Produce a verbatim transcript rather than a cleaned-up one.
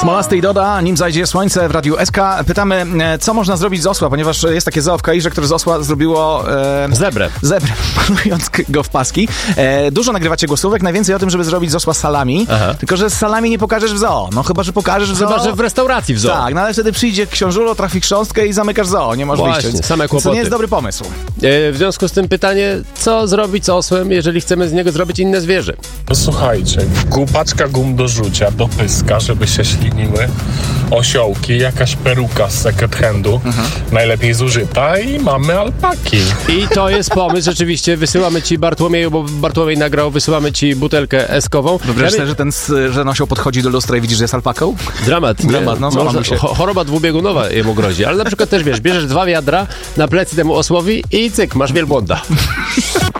Smolasty i Doda, nim zajdzie słońce w Radiu S K. Pytamy, co można zrobić z osła, ponieważ jest takie zoo w Kairze, które z osła zrobiło... E, zebrę. Zebrę, malując go w paski. E, dużo nagrywacie głosówek, najwięcej o tym, żeby zrobić z osła salami. Aha. Tylko, że z salami nie pokażesz w zoo. No chyba, że pokażesz w zoo. Chyba, że w restauracji w zoo. Tak, no ale wtedy przyjdzie książulo, trafi chrząstkę i zamykasz zoo. Nie możesz Właśnie, wyjść. same kłopoty. To nie jest dobry pomysł. E, w związku z tym pytanie, co zrobić z osłem, jeżeli chcemy z niego zrobić inne zwierzę? No słuchajcie, paczka gum do rzucia, do pyska, żeby się śliniły, osiołki, jakaś peruka z second handu, mhm. najlepiej zużyta i mamy alpaki. I to jest pomysł, rzeczywiście, wysyłamy ci Bartłomieju, bo Bartłomiej nagrał, wysyłamy ci butelkę eskową. Wyobraź ja sobie, że ten, że nosioł podchodzi do lustra i widzisz, że jest alpaką? Dramat. Dramat, no Można, się. Choroba dwubiegunowa jemu grozi, ale na przykład też wiesz, bierzesz dwa wiadra na plecy temu osłowi i cyk, masz wielbłąda.